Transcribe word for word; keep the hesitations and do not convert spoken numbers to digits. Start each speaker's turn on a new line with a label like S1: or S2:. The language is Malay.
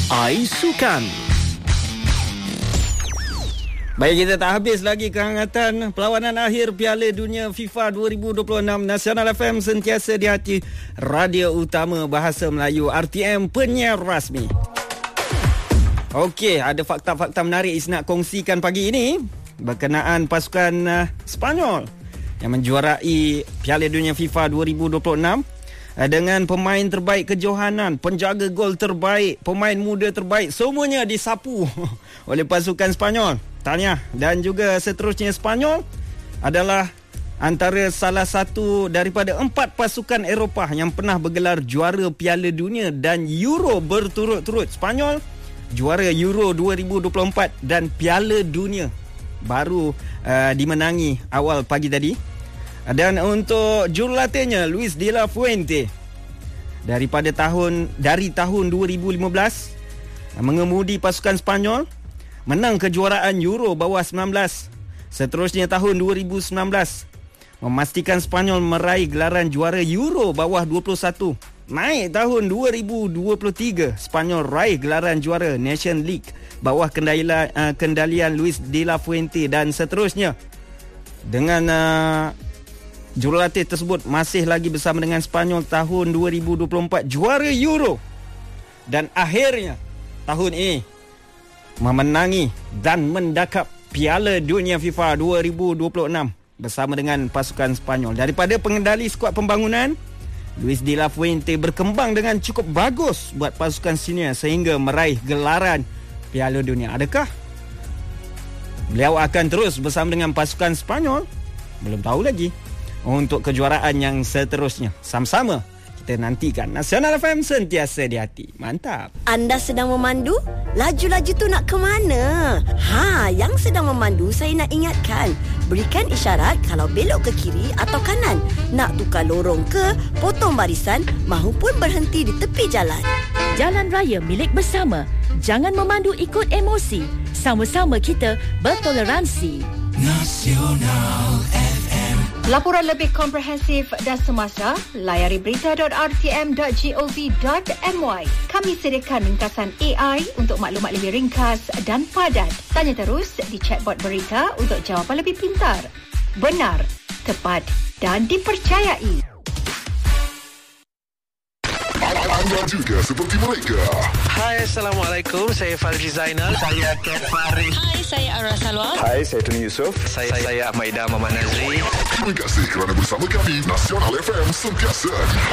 S1: Ais Sukan. Baik, kita tak habis lagi kehangatan perlawanan akhir Piala Dunia FIFA dua ribu dua puluh enam. Nasional F M sentiasa di hati, radio utama bahasa Melayu, R T M penyiar rasmi. Okey, ada fakta-fakta menarik Is nak kongsikan pagi ini berkenaan pasukan uh, Sepanyol yang menjuarai Piala Dunia FIFA dua ribu dua puluh enam dengan pemain terbaik kejohanan, penjaga gol terbaik, pemain muda terbaik, semuanya disapu oleh pasukan Sepanyol. Tahniah. Dan juga seterusnya, Sepanyol adalah antara salah satu daripada empat pasukan Eropah yang pernah bergelar juara Piala Dunia dan Euro berturut-turut. Sepanyol juara Euro dua ribu dua puluh empat dan Piala Dunia baru uh, dimenangi awal pagi tadi. Dan untuk jurulatihnya Luis de la Fuente, daripada tahun dari tahun dua ribu lima belas mengemudi pasukan Sepanyol menang kejuaraan Euro bawah sembilan belas. Seterusnya tahun dua ribu sembilan belas memastikan Sepanyol meraih gelaran juara Euro bawah dua puluh satu. Naik tahun dua ribu dua puluh tiga, Sepanyol raih gelaran juara Nation League bawah kendalian, uh, kendalian Luis de la Fuente. Dan seterusnya dengan uh, jurulatih tersebut masih lagi bersama dengan Sepanyol tahun dua ribu dua puluh empat juara Euro. Dan akhirnya tahun ini memenangi dan mendakap Piala Dunia FIFA dua ribu dua puluh enam bersama dengan pasukan Sepanyol. Daripada pengendali skuad pembangunan, Luis de la Fuente berkembang dengan cukup bagus buat pasukan senior sehingga meraih gelaran Piala Dunia. Adakah beliau akan terus bersama dengan pasukan Sepanyol? Belum tahu lagi. Untuk kejuaraan yang seterusnya, sama-sama kita nantikan. Nasional F M sentiasa di hati. Mantap.
S2: Anda sedang memandu? Laju-laju tu nak ke mana? Ha, yang sedang memandu saya nak ingatkan, berikan isyarat kalau belok ke kiri atau kanan, nak tukar lorong ke, potong barisan mahupun berhenti di tepi jalan.
S3: Jalan raya milik bersama. Jangan memandu ikut emosi. Sama-sama kita bertoleransi.
S4: Nasional F M. Laporan lebih komprehensif dan semasa, layari berita dot r t m dot gov dot m y. Kami sediakan ringkasan A I untuk maklumat lebih ringkas dan padat. Tanya terus di chatbot berita untuk jawapan lebih pintar, benar, tepat dan dipercayai.
S5: Anda juga seperti mereka.
S6: Hai, Assalamualaikum. Saya Farji Zainal. Saya Kat Faris.
S7: Hai, saya Ara Salwa.
S8: Hai, saya Tony Yusof.
S6: Saya, saya Ahmad Ida Muhammad Nazri.
S5: Terima kasih kerana bersama kami. Nasional F M sentiasa